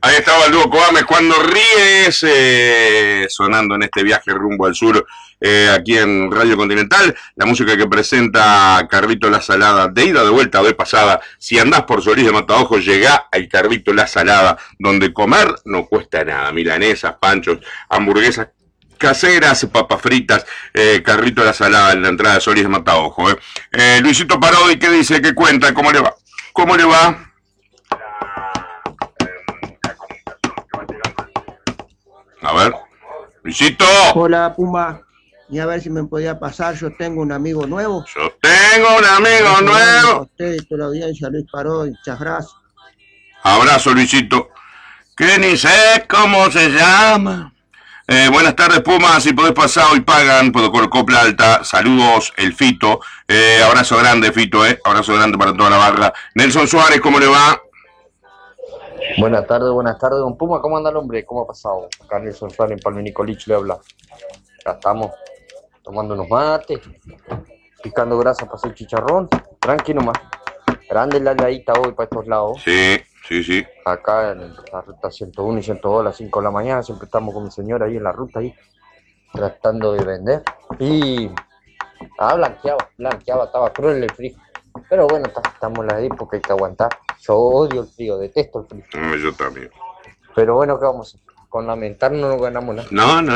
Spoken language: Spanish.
Ahí estaba el dúo Coames cuando ríes, sonando en este viaje rumbo al sur, aquí en Radio Continental. La música que presenta Carlito La Salada, de ida, de vuelta, de pasada. Si andás por Solís de Mataojo, llegá al Carlito La Salada, donde comer no cuesta nada. Milanesas, panchos, hamburguesas caseras, papas fritas, Carlito La Salada en la entrada de Solís de Mataojo. Luisito Parodi, ¿qué dice? ¿Qué cuenta? ¿Cómo le va? ¿Cómo le va? A ver, Luisito. Hola, Puma. Y a ver si me podía pasar. Yo tengo un amigo nuevo. Yo tengo un amigo nuevo. A usted y toda la audiencia, Luis Parodi. Muchas gracias. Abrazo, Luisito. Que ni sé cómo se llama. Buenas tardes, Puma. Si podés pasar, hoy pagan. Puedo con Copla Alta. Saludos, el Fito. Abrazo grande, Fito. Abrazo grande para toda la barra. Nelson Suárez, ¿cómo le va? Buenas tardes, don Puma, ¿cómo anda el hombre? ¿Cómo ha pasado? Acá Nelson Suárez en Palme Nicolich le habla. Ya estamos tomando unos mates, picando grasa para hacer chicharrón, tranqui nomás. Grande la heladita hoy para estos lados. Sí. Acá en la ruta 101 y 102 a las 5 de la mañana, siempre estamos con mi señora ahí en la ruta, ahí, tratando de vender. Y blanqueaba, estaba cruel el frío. Pero bueno, estamos en la época, hay que aguantar. Yo odio el frío, detesto el frío. Yo también. Pero bueno, ¿qué vamos a hacer? Con lamentar no nos ganamos nada. No.